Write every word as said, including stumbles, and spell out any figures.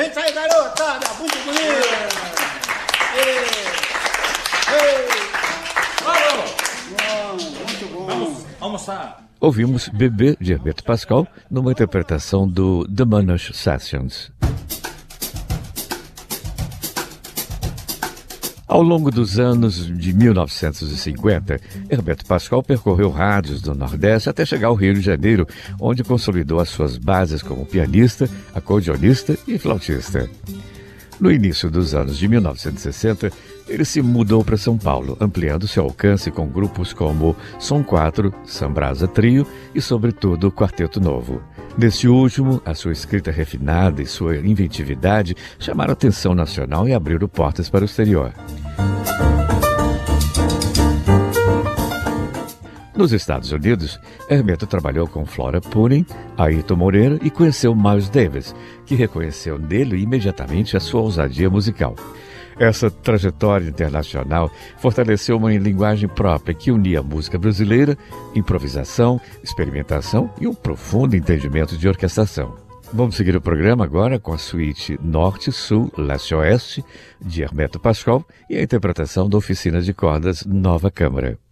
Sente aí, garotada, muito bonito. Ei, ei. Bom, muito bom. Vamos almoçar. Ouvimos Bebê, de Hermeto Pascoal, numa interpretação do The Manas Sessions. Ao longo dos anos de mil novecentos e cinquenta, Hermeto Pascoal percorreu rádios do Nordeste até chegar ao Rio de Janeiro, onde consolidou as suas bases como pianista, acordeonista e flautista. No início dos anos de mil novecentos e sessenta, ele se mudou para São Paulo, ampliando seu alcance com grupos como Som quatro, Sambrasa Trio e, sobretudo, Quarteto Novo. Nesse último, a sua escrita refinada e sua inventividade chamaram a atenção nacional e abriram portas para o exterior. Nos Estados Unidos, Hermeto trabalhou com Flora Purim, Ayrton Moreira e conheceu Miles Davis, que reconheceu nele imediatamente a sua ousadia musical. Essa trajetória internacional fortaleceu uma linguagem própria que unia a música brasileira, improvisação, experimentação e um profundo entendimento de orquestração. Vamos seguir o programa agora com a suíte Norte, Sul, Leste e Oeste, de Hermeto Pascoal e a interpretação da Oficina de Cordas Nova Câmara.